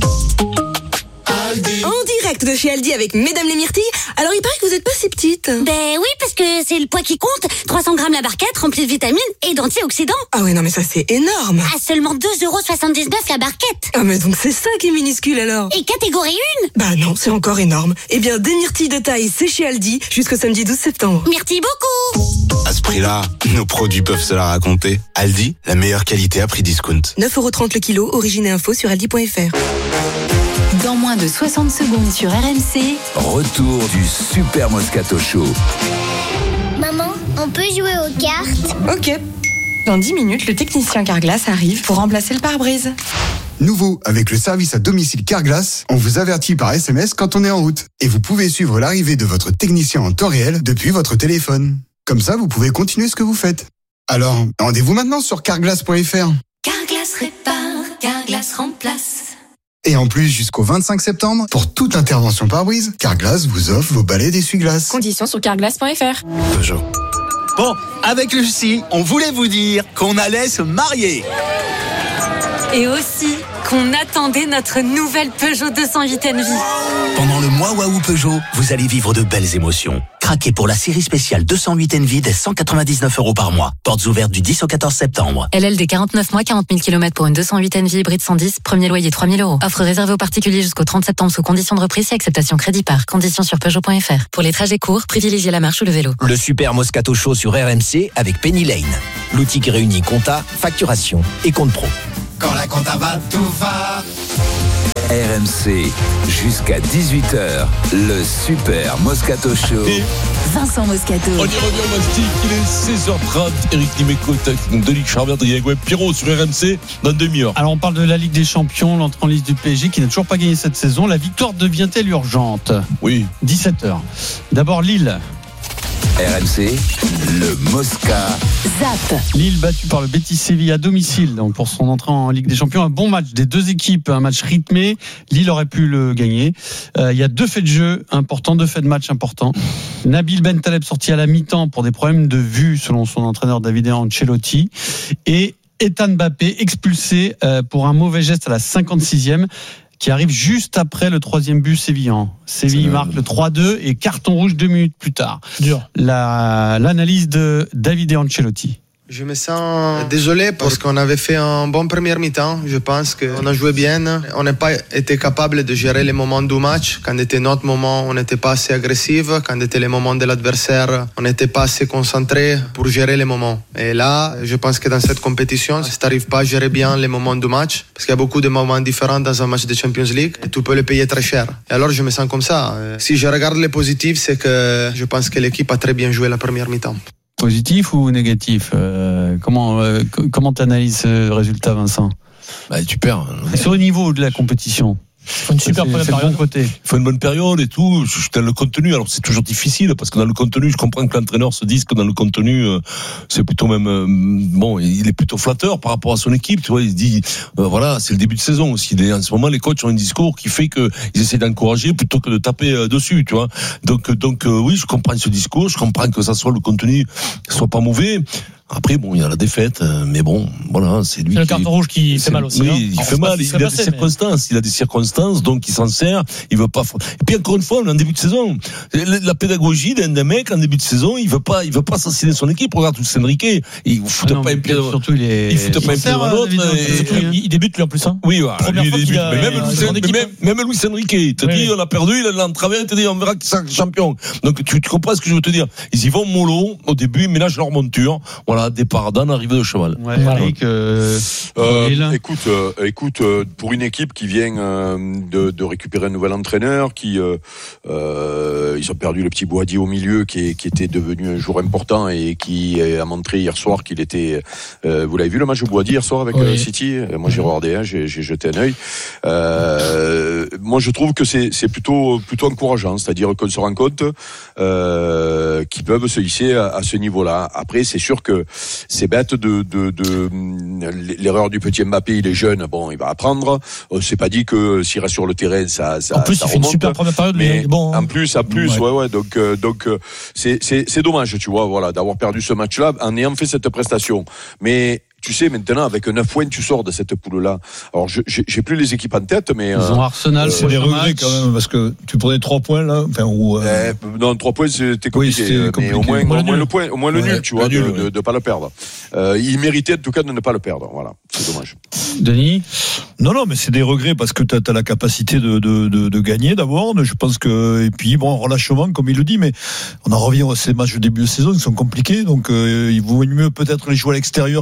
En direct de chez Aldi avec Mesdames les Myrtilles. Alors il paraît que vous êtes pas si petite. Ben oui, parce que c'est le poids qui compte. trois cents grammes la barquette, remplie de vitamines et d'antioxydants. Ah ouais, non mais ça c'est énorme. À seulement deux euros soixante-dix-neuf la barquette. Ah mais donc c'est ça qui est minuscule alors. Et catégorie un. Bah non, c'est encore énorme. Eh bien, des myrtilles de taille, c'est chez Aldi jusqu'au samedi douze septembre. Merci beaucoup. À ce prix-là, nos produits peuvent se la raconter. Aldi, la meilleure qualité à prix discount. neuf euros trente le kilo, origine et info sur aldi point f r. Dans moins de soixante secondes sur R M C. Retour du Super Moscato Show. Maman, on peut jouer aux cartes? Ok. Dans dix minutes, le technicien Carglass arrive pour remplacer le pare-brise. Nouveau, avec le service à domicile Carglass, on vous avertit par S M S quand on est en route. Et vous pouvez suivre l'arrivée de votre technicien en temps réel depuis votre téléphone. Comme ça, vous pouvez continuer ce que vous faites. Alors, rendez-vous maintenant sur carglass point f r. Carglass répare, Carglass remplace. Et en plus, jusqu'au vingt-cinq septembre, pour toute intervention pare-brise, Carglass vous offre vos balais d'essuie-glace. Conditions sur carglass point f r. Peugeot. Bon, avec Lucie, on voulait vous dire qu'on allait se marier. Et aussi qu'on attendait notre nouvelle Peugeot deux cent huit Envy. Pendant le mois Waouh Peugeot, vous allez vivre de belles émotions. Craquez pour la série spéciale deux cent huit Envy dès cent quatre-vingt-dix-neuf euros par mois. Portes ouvertes du dix au quatorze septembre. L L D quarante-neuf mois, quarante mille kilomètres pour une deux cent huit Envy hybride cent dix, premier loyer trois mille euros. Offre réservée aux particuliers jusqu'au trente septembre sous conditions de reprise et acceptation crédit par. Conditions sur Peugeot point f r. Pour les trajets courts, privilégiez la marche ou le vélo. Le Super Moscato Show sur R M C avec Penny Lane. L'outil qui réunit compta, facturation et compte pro. Quand la compta va, tout va. R M C, jusqu'à dix-huit heures, le Super Moscato Show. Vincent Moscato. On y revient au Mastic, il est seize heures trente. Eric Dimeco, Denis Charvet, Adrien Gouet, Pierrot sur R M C dans demi-heure. Alors on parle de la Ligue des Champions, l'entrée en liste du P S G qui n'a toujours pas gagné cette saison. La victoire devient-elle urgente ? Oui. dix-sept heures. D'abord Lille. R M C, le Mosca. Zap. Lille battu par le Betis Séville à domicile donc pour son entrée en Ligue des Champions. Un bon match des deux équipes, un match rythmé. Lille aurait pu le gagner. Euh, il y a deux faits de jeu importants, deux faits de match importants. Nabil Bentaleb sorti à la mi-temps pour des problèmes de vue selon son entraîneur Davide Ancelotti. Et Ethan Mbappé expulsé euh, pour un mauvais geste à la cinquante-sixième. Qui arrive juste après le troisième but sévillan. Séville marque le trois deux et carton rouge deux minutes plus tard. Dur. La, l'analyse de Davide Ancelotti. Je me sens désolé parce qu'on avait fait un bon premier mi-temps. Je pense qu'on a joué bien. On n'a pas été capable de gérer les moments du match. Quand était notre moment, on n'était pas assez agressif. Quand était les moments de l'adversaire, on n'était pas assez concentré pour gérer les moments. Et là, je pense que dans cette compétition, si tu n'arrives pas à gérer bien les moments du match, parce qu'il y a beaucoup de moments différents dans un match de Champions League, et tu peux les payer très cher. Et alors, je me sens comme ça. Si je regarde les positifs, c'est que je pense que l'équipe a très bien joué la première mi-temps. Positif ou négatif euh, Comment euh, comment t'analyses ce résultat, Vincent ? Bah, tu perds. Sur le niveau de la compétition. Faut une super première période. Bon côté. Il faut une bonne période et tout. Je suis dans le contenu. Alors c'est toujours difficile parce que dans le contenu, je comprends que l'entraîneur se dise que dans le contenu, euh, c'est plutôt même euh, bon. Il est plutôt flatteur par rapport à son équipe. Tu vois, il se dit euh, voilà, c'est le début de saison aussi. En ce moment, les coachs ont un discours qui fait que ils essaient d'encourager plutôt que de taper euh, dessus. Tu vois. Donc donc euh, oui, je comprends ce discours. Je comprends que ça soit le contenu soit pas mauvais. Après, bon, il y a la défaite, mais bon, voilà, c'est lui. C'est qui, le carton rouge qui fait mal aussi. Oui, hein. il Alors, fait mal. Il a passé, des circonstances. Mais... Il a des circonstances, donc il s'en sert. Il veut pas. Et puis encore une fois, on est en début de saison. La pédagogie d'un, d'un mec en début de saison, il veut pas, il veut pas assassiner son équipe. Regarde tout Enrique. Il fout ah pas un pied. Surtout, il est. Il fout pas un pied devant l'autre. Il débute lui en plus. Hein. Oui, voilà. Première lui, fois il qu'il débute. a, Mais même, euh, Luis, même, même Luis Enrique, il te oui, dit, oui. on a perdu, il a en travers, il te dit, on verra qui sera champion. Donc tu, tu comprends ce que je veux te dire. Ils y vont mollo au début, ils ménagent leur monture. Voilà, départ d'un, arrivée de cheval. Ouais, Eric, euh, euh, écoute, euh, écoute, euh, pour une équipe qui vient euh, de, de récupérer un nouvel entraîneur, qui euh, euh, ils ont perdu le petit Boadi au milieu, qui, est, qui était devenu un joueur important et qui a montré hier soir qu'il était. Euh, vous l'avez vu le match de Boadi hier soir avec oui. euh, City. Moi j'ai regardé, hein, j'ai, j'ai jeté un œil. Euh, moi je trouve que c'est, c'est plutôt plutôt encourageant, c'est-à-dire qu'on se rend compte euh, qu'ils peuvent se hisser à, à ce niveau-là. Après c'est sûr que c'est bête de, de, de l'erreur du petit Mbappé, il est jeune, bon, il va apprendre. C'est pas dit que s'il reste sur le terrain, ça, ça en plus, ça il remonte. Fait une super première période, mais bon. En plus, en plus, ouais, ouais. ouais donc, euh, donc, euh, c'est, c'est, c'est dommage, tu vois, voilà, d'avoir perdu ce match-là en ayant fait cette prestation. Mais tu sais, maintenant, avec neuf points, tu sors de cette poule-là. Alors, je, j'ai, j'ai plus les équipes en tête, mais. Ils euh, ont Arsenal, euh, c'est des regrets quand même, parce que tu prenais trois points, là. Enfin, ou, euh... eh, non, trois points, c'était compliqué. Oui, c'était compliqué. Mais au moins, au moins le point, au moins le ouais, nul, tu vois, nul, de, ouais. de, de pas le perdre. Euh, il méritait, en tout cas, de ne pas le perdre. Voilà. C'est dommage. Denis? Non, non, mais c'est des regrets parce que tu as la capacité de, de, de, de gagner d'abord. Je pense que, et puis, bon, relâchement, comme il le dit, mais on en revient à ces matchs de début de saison qui sont compliqués. Donc, euh, il vaut mieux peut-être les jouer à l'extérieur que chez soi.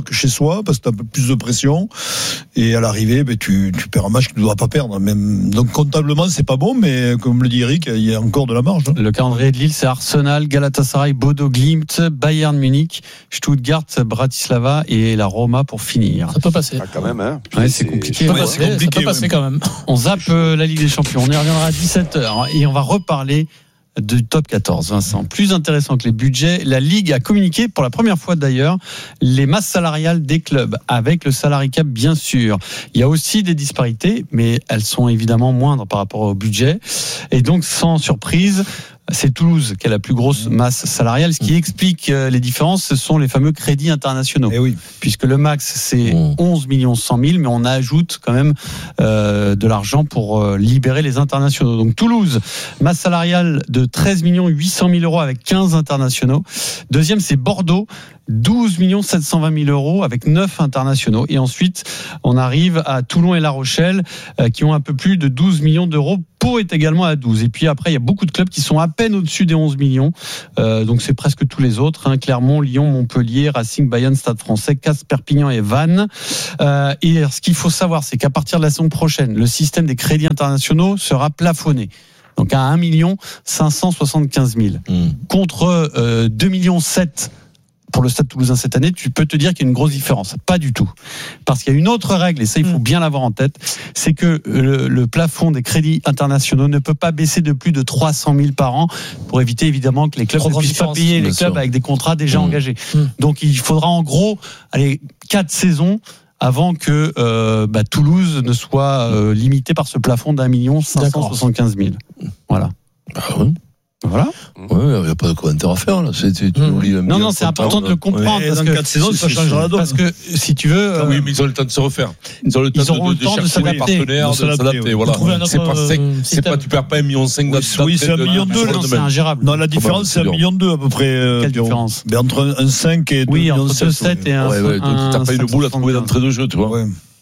toi parce que tu as un peu plus de pression. Et à l'arrivée, ben, tu, tu perds un match que tu ne dois pas perdre. Même, donc comptablement, c'est pas bon, mais comme le dit Eric, il y a encore de la marge. Hein. Le calendrier de Lille, c'est Arsenal, Galatasaray, Bodo Glimt, Bayern Munich, Stuttgart, Bratislava et la Roma pour finir. Ça peut passer. Ah, quand même, hein. Ouais, c'est compliqué. Ça peut Ouais, passer, c'est compliqué, ça peut passer ouais. quand même. On zappe euh, la Ligue des Champions. On y reviendra à dix-sept heures et on va reparler du top quatorze, Vincent. Plus intéressant que les budgets, la Ligue a communiqué pour la première fois d'ailleurs les masses salariales des clubs, avec le salary cap bien sûr. Il y a aussi des disparités, mais elles sont évidemment moindres par rapport au budget. Et donc, sans surprise, c'est Toulouse qui a la plus grosse masse salariale. Ce qui explique les différences, ce sont les fameux crédits internationaux. Et oui. Puisque le max, c'est onze millions cent mille, mais on ajoute quand même euh, de l'argent pour euh, libérer les internationaux. Donc Toulouse, masse salariale de treize millions huit cent mille euros avec quinze internationaux. Deuxième, c'est Bordeaux, douze millions sept cent vingt mille euros avec neuf internationaux. Et ensuite, on arrive à Toulon et La Rochelle euh, qui ont un peu plus de douze millions d'euros. Pau est également à douze. Et puis après, il y a beaucoup de clubs qui sont à peine au-dessus des onze millions. Euh, donc c'est presque tous les autres. Hein. Clermont, Lyon, Montpellier, Racing, Bayonne, Stade Français, Castres, Perpignan et Vannes. Euh, et ce qu'il faut savoir, c'est qu'à partir de la saison prochaine, le système des crédits internationaux sera plafonné. Donc à un million cinq cent soixante-quinze mille. Mmh. Contre euh, deux millions sept pour le Stade Toulousain cette année, tu peux te dire qu'il y a une grosse différence. Pas du tout. Parce qu'il y a une autre règle, et ça, il faut bien l'avoir en tête, c'est que le, le plafond des crédits internationaux ne peut pas baisser de plus de trois cent mille par an pour éviter évidemment que les clubs ne puissent pas payer les clubs avec des contrats déjà mmh. engagés. Mmh. Donc il faudra en gros, allez, quatre saisons avant que euh, bah, Toulouse ne soit euh, limité par ce plafond d'un million cinq cent soixante-quinze mille. Voilà. Ah oui. Voilà. Ouais, il n'y a pas de commentaire à faire là. C'est, c'est, mmh. Non, non, c'est important de le comprendre. Ouais, parce que quatre saisons, ça changera la donne. Parce que si tu veux, ah, oui, mais ils ont le temps de se refaire. Ils ont le temps, ils auront de, le temps de, de, de s'adapter, partenaires, de s'adapter. Oui. Voilà. C'est pas sec. Euh, c'est pas, tu perds pas un million cinq. Oui, oui c'est un million deux. Non, c'est ingérable. Non, la différence, c'est un million deux à peu près. Quelle différence? Entre un cinq et deux. Oui, entre deux sept et un. Ouais, ouais. Donc t'as pas une boule à trouver d'entrée de jeu, tu vois.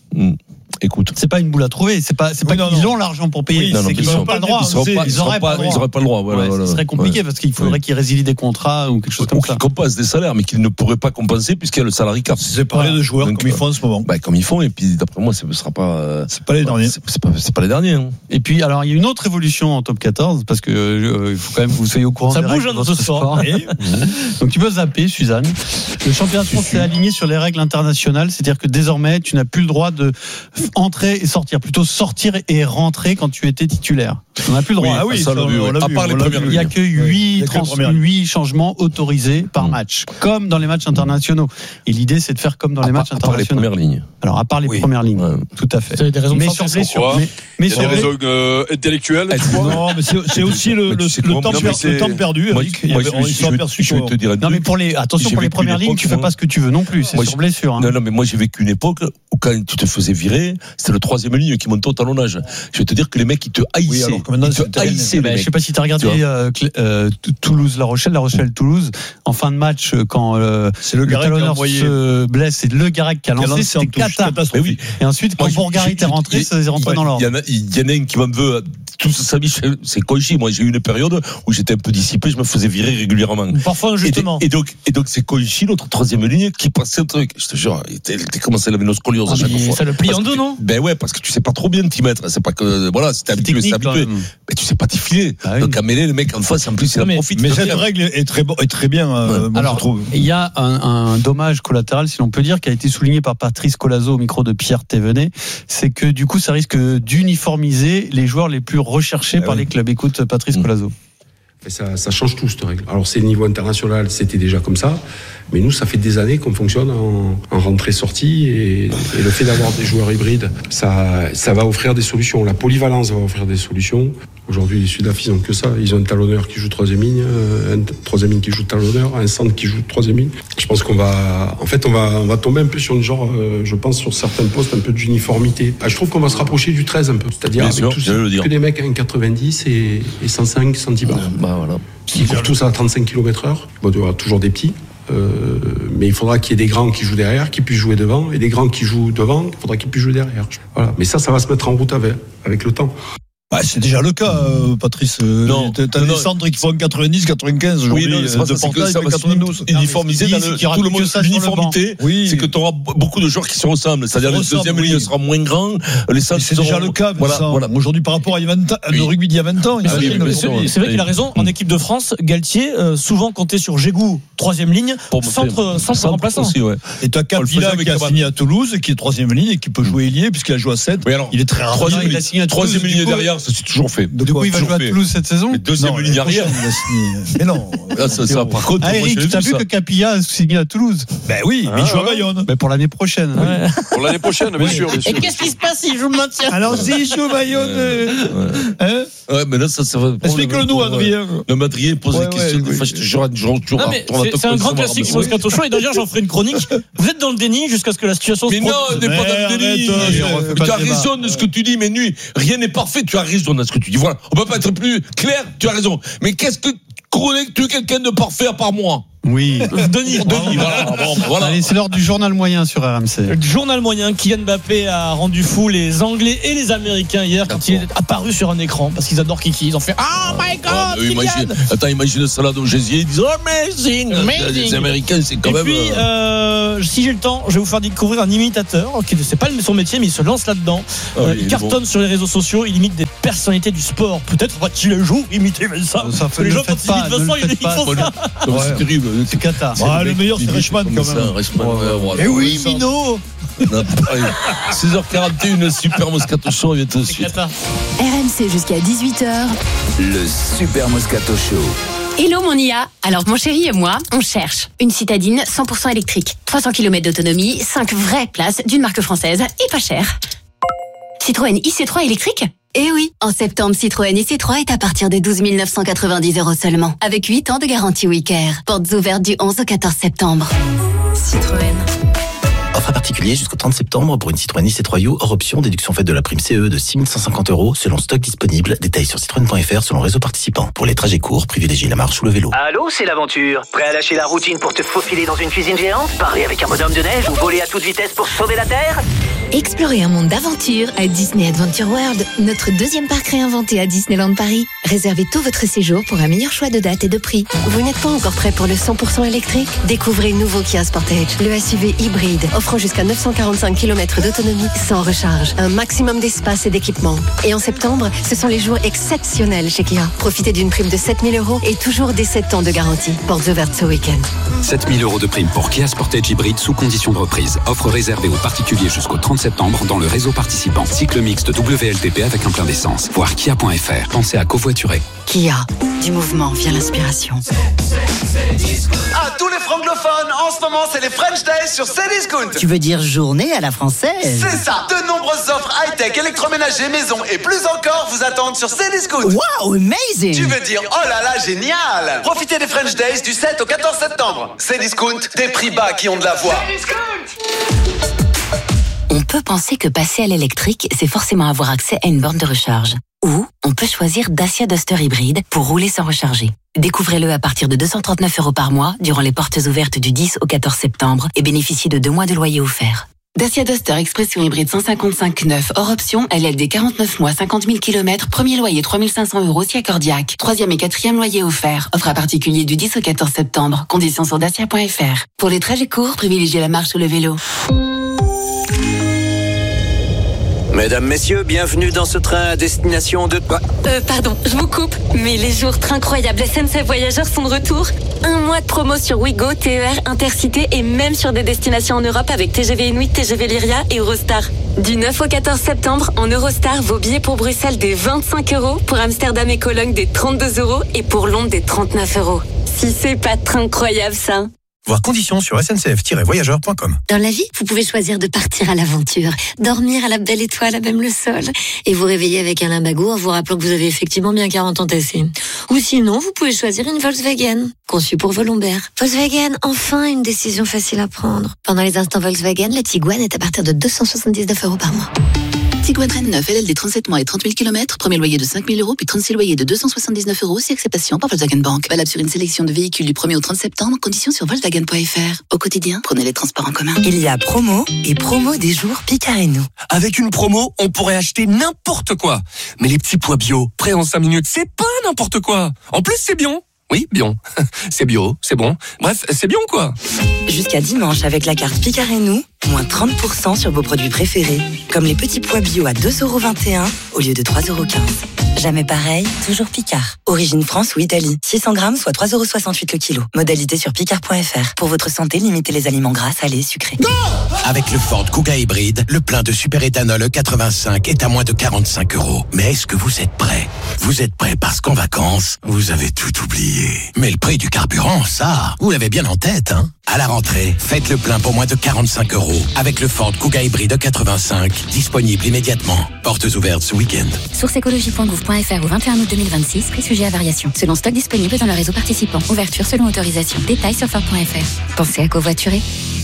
Écoute, c'est pas une boule à trouver, c'est pas, c'est pas oui, qu'ils non. ont l'argent pour payer, oui, non, non, c'est qu'ils n'ont pas le droit. Ils n'auraient pas, pas, pas le droit. Voilà, ouais, voilà, ce serait compliqué ouais. parce qu'il faudrait ouais. qu'ils résilient des contrats ou quelque chose comme ou ça. Qu'ils compensent des salaires, mais qu'ils ne pourraient pas compenser puisqu'il y a le salary cap. C'est parler de joueurs donc, comme ils font en ce moment. Bah, comme ils font, et puis d'après moi, ce ne sera pas. C'est pas les derniers. C'est, c'est, pas, c'est pas les derniers. Hein. Et puis, alors, il y a une autre évolution en top quatorze parce que euh, il faut quand même que vous soyez au courant. Ça bouge dans ce sport. Donc, tu peux zapper, Suzanne. Le championnat de France est aligné sur les règles internationales, c'est-à-dire que désormais, tu n'as plus le droit de entrer et sortir, plutôt sortir et rentrer quand tu étais titulaire. On n'a plus le droit. Oui, ah oui, ça, ça, on, vu, on l'a à vu, part les premières. Il n'y a que huit changements autorisés par match, comme dans les matchs internationaux. Et l'idée, c'est de faire comme dans à les part, matchs internationaux. À part les premières lignes. Alors, à part les oui. premières lignes, ouais. Tout à fait. C'est des raisons mais sur blessure. Mais, mais sur des raisons euh, intellectuelles. Non, mais c'est, c'est aussi le, le, le, temps, non, per, le temps perdu. Moi, Eric, moi, avait, je, je, je, je vais te dire. Non, mais pour les, attention, pour les premières lignes, tu fais pas ce que tu veux non plus. C'est sur blessure. Non, non, mais moi, j'ai vécu une époque où quand tu te faisais virer, c'était le troisième ligne qui montait au talonnage. Je vais te dire que les mecs, ils te haïssaient. Ils te haïssaient. Je sais pas si tu as regardé Toulouse-La Rochelle, La Rochelle-Toulouse, en fin de match, quand c'est le talonneur se blesse, c'est Le Garec qui a lancé, c'était catastrophique. Et ensuite, quand Bourgarit est rentré, ça est rentré dans l'ordre. Il y en a un qui m'en veut toute sa vie, c'est Koichi. Moi, j'ai eu une période où j'étais un peu dissipé, je me faisais virer régulièrement. Parfois, justement. Et donc, et donc, c'est Koichi, notre troisième ligne, qui passait un truc. Je te jure, t'es commencé à la vénoscoliose à chaque fois. Ça le plie en deux, non? Ben ouais, parce que tu sais pas trop bien t'y mettre. C'est pas que, voilà, si t'es habitué, c'est habitué. Mais tu sais pas t'y filer. Ah oui. Donc, à mêler, le mec en face, en plus, il en profite. Mais cette règle est très, bon, est très bien, euh, moi, alors, je trouve. Il y a un, un dommage collatéral, si l'on peut dire, qui a été souligné par Patrice Colazo au micro de Pierre Thévenet. C'est que, du coup, ça risque d'uniformiser les joueurs les plus recherchés ah par oui. les clubs. Écoute, Patrice mmh. Colazo. Ça, ça change tout, cette règle. Alors, c'est le niveau international, c'était déjà comme ça. Mais nous, ça fait des années qu'on fonctionne en, en rentrée-sortie. Et, et le fait d'avoir des joueurs hybrides, ça, ça va offrir des solutions. La polyvalence va offrir des solutions. Aujourd'hui, les Sudaf, ils n'ont que ça. Ils ont un talonneur qui joue troisième ligne, un troisième ligne qui joue talonneur, un centre qui joue troisième ligne. Je pense qu'on va, en fait, on va, on va tomber un peu sur une genre, euh, je pense, sur certains postes, un peu d'uniformité. Ah, je trouve qu'on va se rapprocher du treize un peu. C'est-à-dire Bien avec sûr, tous que que des mecs à un quatre-vingt-dix et, et cent cinq centibars. Bah, voilà. Ils courent tous à trente-cinq kilomètres heure. Bon, il y aura toujours des petits. Euh, mais il faudra qu'il y ait des grands qui jouent derrière, qui puissent jouer devant, et des grands qui jouent devant, il faudra qu'ils puissent jouer derrière. Voilà. Mais ça, ça va se mettre en route avec, avec le temps. Bah, c'est déjà le cas, euh, Patrice. Non, t'as non, des centres qui font quatre-vingt-dix, quatre-vingt-quinze aujourd'hui. Oui, non, c'est pas de ça, c'est que portage, ça va quatre-vingt-douze. uniformiser dans le, tout le monde. L'uniformité, oui. c'est que tu auras beaucoup de joueurs qui se ressemblent. C'est-à-dire le deuxième ligne sera moins grand. Les centres c'est seront... déjà le cas. Voilà, voilà. Aujourd'hui, par rapport à il y a vingt ans, oui. le rugby d'il y a vingt ans. Oui, oui, c'est, c'est vrai qu'il a raison. En équipe de France, Galtier, euh, souvent comptait sur Gégou, troisième ligne, centre, centre remplaçant. Aussi, ouais. Et tu as Capilla qui a signé à Toulouse, qui est troisième ligne et qui peut jouer ailier, puisqu'il a joué à sept. Il est très rare. Troisième ligne derrière, ça s'est toujours fait. Du coup, il va jouer à Toulouse cette saison. Mais deuxième ligne arrière. Mais non. Là, ça, ça, par contre, ah, Eric, tu as vu ça. Que Capilla a signé à Toulouse? Ben oui, mais il joue à Bayonne. Mais pour l'année prochaine. Ouais. Pour l'année prochaine, bien sûr. Et qu'est-ce qui se passe s'il joue le maintien? Alors, s'il joue Bayonne. Hein? Ouais, mais là, ça, ça va. Explique-le nous, Adrien. Le Madrier pose des questions. C'est un grand classique sur Moscato Show. Et d'ailleurs, j'en ferai une chronique. Vous êtes dans le déni jusqu'à ce que la situation se produise. Mais non, on n'est pas dans le déni. Tu as raison de ce que tu dis, mais nuit. Rien n'est parfait. Tu as raison dans ce que tu dis. Voilà. On peut pas être plus clair. Tu as raison. Mais qu'est-ce que connais-tu quelqu'un de parfait à part moi? Oui. Denis, Denis, voilà. Bon, voilà. Allez, c'est l'heure du journal moyen sur R M C. Le journal moyen, Kylian Mbappé a rendu fou les Anglais et les Américains hier quand il est apparu sur un écran parce qu'ils adorent Kiki. Ils ont fait oh my god, oh, Kylian. Imagine, attends, imagine Salade au Gésier, ils disent oh, amazing. amazing. Les Américains, c'est quand et même. Et puis, euh, si j'ai le temps, je vais vous faire découvrir un imitateur qui c'est pas son métier, mais il se lance là-dedans. Oh, euh, il cartonne bon. sur les réseaux sociaux. Il imite des personnalités du sport. Peut-être va-t-il un jour imiter Vincent. Ça fait les gens quand ils imitent Vincent, ils font ça. C'est terrible. C'est cata. Ah, le meilleur, c'est Reichmann quand même. Reichmann, ouais, voilà. Et oui, Minot. seize heures quarante et une, Super Moscato Show, vient tout de suite. R M C jusqu'à dix-huit heures. Le Super Moscato Show. Hello mon I A. Alors mon chéri et moi, on cherche une citadine cent pour cent électrique, trois cents kilomètres d'autonomie, cinq vraies places d'une marque française et pas cher. Citroën I C trois électrique? Eh oui, en septembre, Citroën I C trois est à partir de douze mille neuf cent quatre-vingt-dix euros seulement, avec huit ans de garantie WeCare. Portes ouvertes du onze au quatorze septembre. Citroën. Offre à particulier jusqu'au trente septembre pour une Citroën I C trois U hors option, déduction faite de la prime C E de six mille cent cinquante euros selon stock disponible. Détails sur citroën point f r selon réseau participant. Pour les trajets courts, privilégiez la marche ou le vélo. Allô, c'est l'aventure. Prêt à lâcher la routine pour te faufiler dans une cuisine géante, parler avec un bonhomme de neige ou voler à toute vitesse pour sauver la Terre? Explorez un monde d'aventure à Disney Adventure World, notre deuxième parc réinventé à Disneyland Paris. Réservez tôt votre séjour pour un meilleur choix de date et de prix. Vous n'êtes pas encore prêt pour le cent pour cent électrique? Découvrez le nouveau Kia Sportage, le S U V hybride, offrant jusqu'à neuf cent quarante-cinq kilomètres d'autonomie sans recharge, un maximum d'espace et d'équipement. Et en septembre, ce sont les jours exceptionnels chez Kia. Profitez d'une prime de sept mille euros et toujours des sept ans de garantie. Portes ouvertes ce week-end. sept mille euros de prime pour Kia Sportage hybride sous condition de reprise. Offre réservée aux particuliers jusqu'au trente septembre dans le réseau participant. Cycle mixte W L T P avec un plein d'essence. Voir kia point f r. Pensez à covoiturer. Kia. Du mouvement vient l'inspiration. À tous les francophones, en ce moment, c'est les French Days sur Cdiscount. Tu veux dire journée à la française? C'est ça. De nombreuses offres high-tech, électroménager, maison et plus encore vous attendent sur Cdiscount. Wow, amazing. Tu veux dire oh là là, génial. Profitez des French Days du sept au quatorze septembre. Cdiscount, des prix bas qui ont de la voix. On peut penser que passer à l'électrique, c'est forcément avoir accès à une borne de recharge. Ou on peut choisir Dacia Duster hybride pour rouler sans recharger. Découvrez-le à partir de deux cent trente-neuf euros par mois durant les portes ouvertes du dix au quatorze septembre et bénéficiez de deux mois de loyer offert. Dacia Duster Expression hybride cent cinquante-cinq neuf hors option, L L D quarante-neuf mois, cinquante mille kilomètres, premier loyer trois mille cinq cents euros si accordiaque. Troisième et quatrième loyer offert. Offre à particulier du dix au quatorze septembre. Conditions sur dacia point f r. Pour les trajets courts, privilégiez la marche ou le vélo. Mesdames, messieurs, bienvenue dans ce train à destination de... Euh, pardon, je vous coupe, mais les jours très incroyables S N C F Voyageurs sont de retour. Un mois de promo sur Ouigo, T E R, Intercité et même sur des destinations en Europe avec T G V Inuit, T G V Lyria et Eurostar. Du neuf au quatorze septembre, en Eurostar, vos billets pour Bruxelles des vingt-cinq euros, pour Amsterdam et Cologne des trente-deux euros et pour Londres des trente-neuf euros. Si c'est pas très incroyable ça. Voir conditions sur s n c f tiret voyageurs point com. Dans la vie, vous pouvez choisir de partir à l'aventure, dormir à la belle étoile, à même le sol, et vous réveiller avec un limbago en vous rappelant que vous avez effectivement bien quarante ans tassés. Ou sinon, vous pouvez choisir une Volkswagen, conçue pour vos lombaires. Volkswagen, enfin une décision facile à prendre. Pendant les instants Volkswagen, la Tiguan est à partir de deux cent soixante-dix-neuf euros par mois. Tiguan neuf, L L D trente-sept mois et trente mille kilomètres. Premier loyer de cinq mille euros, puis trente-six loyers de deux cent soixante-dix-neuf euros, si acceptation par Volkswagen Bank. Valable sur une sélection de véhicules du premier au trente septembre. Conditions sur Volkswagen point F R. Au quotidien, prenez les transports en commun. Il y a promo et promo des jours Picard et nous. Avec une promo, on pourrait acheter n'importe quoi. Mais les petits pois bio, prêts en cinq minutes, c'est pas n'importe quoi. En plus, c'est bien. Oui, bien. C'est bio, c'est bon. Bref, c'est bien quoi. Jusqu'à dimanche, avec la carte Picard et nous, moins trente pour cent sur vos produits préférés. Comme les petits pois bio à deux euros vingt et un au lieu de trois euros quinze. Jamais pareil, toujours Picard. Origine France ou Italie. six cents grammes, soit trois euros soixante-huit le kilo. Modalité sur picard point F R. Pour votre santé, limitez les aliments gras, salés, sucrés. Go! Avec le Ford Kuga hybride, le plein de superéthanol E quatre-vingt-cinq est à moins de quarante-cinq euros. Mais est-ce que vous êtes prêts? Vous êtes prêts parce qu'en vacances, vous avez tout oublié. Mais le prix du carburant, ça, vous l'avez bien en tête, hein? À la rentrée, faites le plein pour moins de quarante-cinq euros avec le Ford Kuga hybride E quatre-vingt-cinq, disponible immédiatement. Portes ouvertes ce week-end. Source écologie point gouv point F R au vingt et un août deux mille vingt-six, prix sujet à variation. Selon stock disponible dans le réseau participant. Ouverture selon autorisation. Détails sur Ford point F R. Pensez à covoiturer.